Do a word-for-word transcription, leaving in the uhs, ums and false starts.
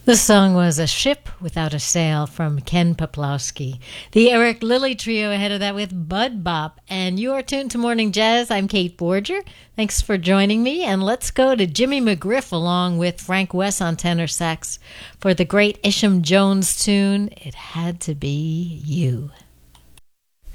The song was A Ship Without a Sail from Ken Peplowski. The Eric Lilly Trio ahead of that with Bud Bop. And you are tuned to Morning Jazz. I'm Kate Borger. Thanks for joining me. And let's go to Jimmy McGriff along with Frank West on tenor sax for the great Isham Jones tune, It Had to Be You.